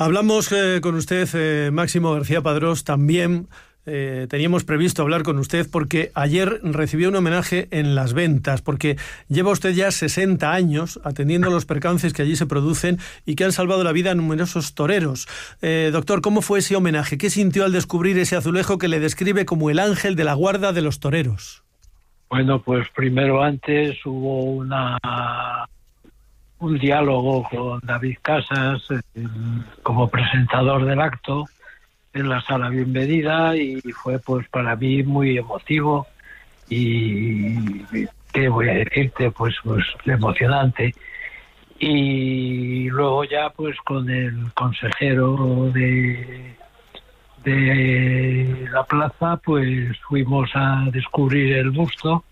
Hablamos con usted, Máximo García Padrós, también teníamos previsto hablar con usted porque ayer recibió un homenaje en Las Ventas, porque lleva usted ya 60 años atendiendo los percances que allí se producen y que han salvado la vida a numerosos toreros. Doctor, ¿cómo fue ese homenaje? ¿Qué sintió al descubrir ese azulejo que le describe como el ángel de la guarda de los toreros? Bueno, pues primero antes hubo un diálogo con David Casas como presentador del acto en la Sala Bienvenida, y fue pues para mí muy emotivo y qué voy a decirte, pues emocionante. Y luego ya pues con el consejero de la plaza pues fuimos a descubrir el busto,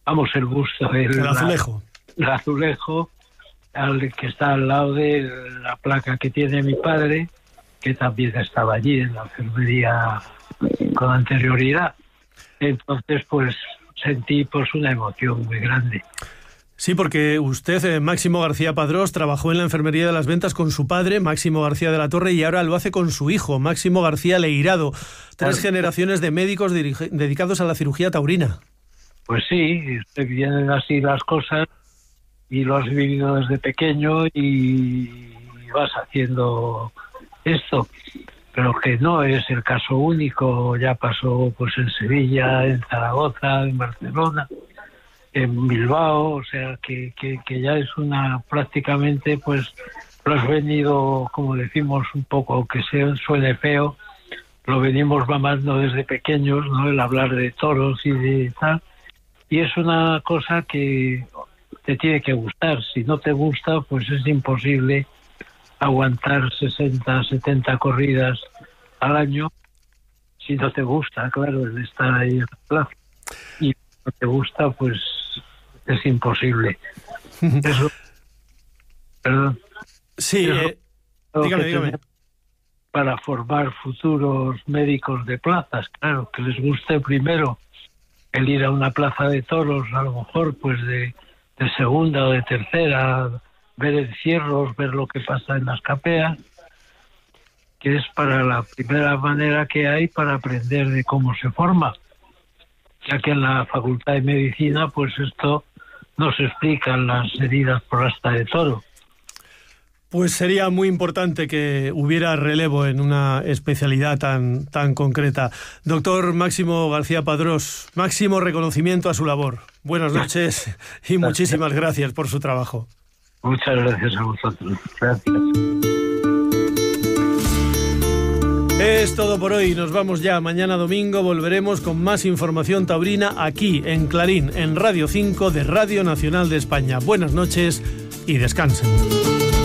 el azulejo. El azulejo que está al lado de la placa que tiene mi padre, que también estaba allí en la enfermería con anterioridad. Entonces pues sentí pues una emoción muy grande. Sí, porque usted, Máximo García Padrós, trabajó en la enfermería de Las Ventas con su padre, Máximo García de la Torre, y ahora lo hace con su hijo, Máximo García Leirado. 3 generaciones de médicos dedicados a la cirugía taurina. Pues sí, vienen así las cosas y lo has vivido desde pequeño y vas haciendo esto. Pero que no es el caso único, ya pasó pues en Sevilla, en Zaragoza, en Barcelona, en Bilbao, o sea que ya es una prácticamente pues lo has venido, como decimos un poco, aunque suene feo, lo venimos mamando desde pequeños, ¿no? El hablar de toros y de tal, y es una cosa que te tiene que gustar. Si no te gusta, pues es imposible aguantar 60, 70 corridas al año si no te gusta, claro, el estar ahí en la plaza. Y si no te gusta, pues es imposible. Eso, perdón. Sí, dígame. Para formar futuros médicos de plazas, claro, que les guste primero el ir a una plaza de toros, a lo mejor pues de segunda o de tercera, ver encierros, ver lo que pasa en las capeas, que es para la primera manera que hay para aprender de cómo se forma, ya que en la Facultad de Medicina pues esto no se explican las heridas por asta de toro. Pues sería muy importante que hubiera relevo en una especialidad tan concreta. Doctor Máximo García Padrós, máximo reconocimiento a su labor. Buenas noches y muchísimas gracias por su trabajo. Muchas gracias a vosotros. Gracias. Es todo por hoy. Nos vamos ya. Mañana domingo volveremos con más información taurina aquí en Clarín, en Radio 5 de Radio Nacional de España. Buenas noches y descansen.